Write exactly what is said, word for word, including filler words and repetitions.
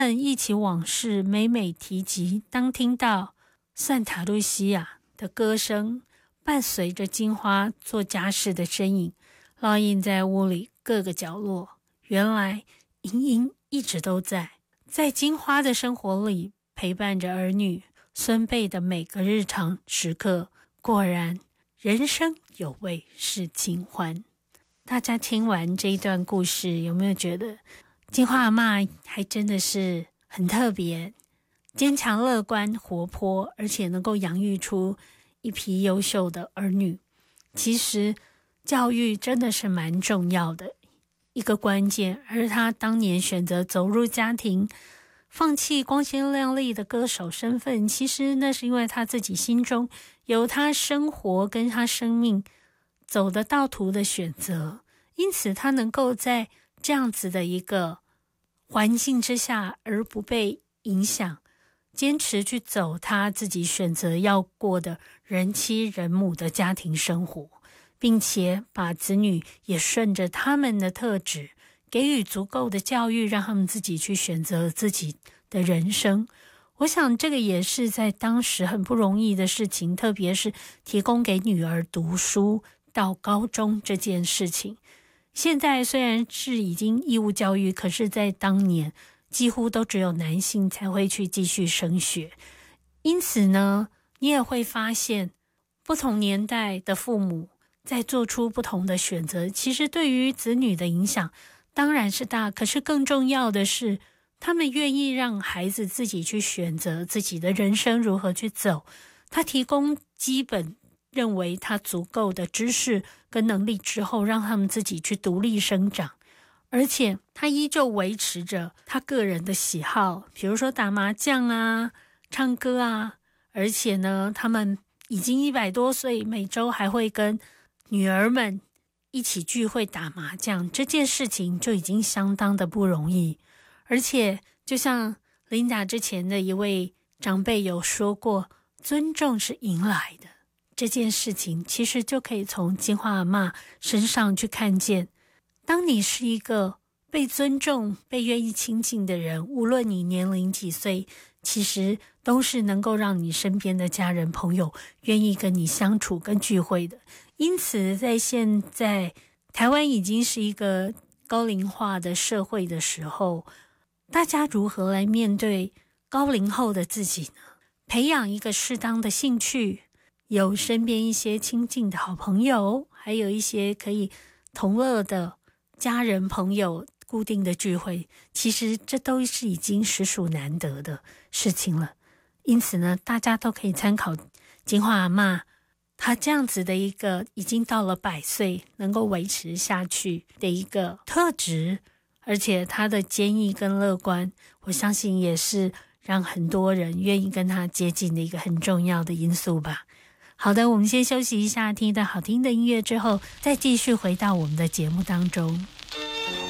忆起往事，每每提及，当听到散塔露西亚的歌声伴随着金花做家事的身影烙印在屋里各个角落，原来莹莹一直都在在金花的生活里陪伴着儿女孙辈的每个日常时刻。果然人生有味是金欢。大家听完这一段故事，有没有觉得金花阿嬷还真的是很特别，坚强乐观活泼，而且能够养育出一批优秀的儿女。其实教育真的是蛮重要的一个关键，而她当年选择走入家庭，放弃光鲜亮丽的歌手身份，其实那是因为她自己心中有她生活跟她生命走的道途的选择，因此她能够在这样子的一个环境之下而不被影响，坚持去走她自己选择要过的人妻人母的家庭生活，并且把子女也顺着他们的特质给予足够的教育，让他们自己去选择自己的人生。我想这个也是在当时很不容易的事情，特别是提供给女儿读书到高中这件事情。现在虽然是已经义务教育，可是在当年几乎都只有男性才会去继续升学。因此呢，你也会发现不同年代的父母在做出不同的选择，其实对于子女的影响当然是大，可是更重要的是他们愿意让孩子自己去选择自己的人生如何去走。他提供基本认为他足够的知识跟能力之后，让他们自己去独立生长，而且他依旧维持着他个人的喜好，比如说打麻将啊、唱歌啊，而且呢他们已经一百多岁，每周还会跟女儿们一起聚会打麻将，这件事情就已经相当的不容易。而且就像琳达之前的一位长辈有说过，尊重是赢来的，这件事情其实就可以从金花阿嬷身上去看见。当你是一个被尊重被愿意亲近的人，无论你年龄几岁，其实都是能够让你身边的家人朋友愿意跟你相处跟聚会的。因此在现在台湾已经是一个高龄化的社会的时候，大家如何来面对高龄后的自己呢？培养一个适当的兴趣，有身边一些亲近的好朋友，还有一些可以同乐的家人朋友固定的聚会，其实这都是已经实属难得的事情了。因此呢，大家都可以参考金花阿嬷她这样子的一个已经到了百岁能够维持下去的一个特质，而且她的坚毅跟乐观，我相信也是让很多人愿意跟她接近的一个很重要的因素吧。好的，我们先休息一下，听一段好听的音乐之后，再继续回到我们的节目当中。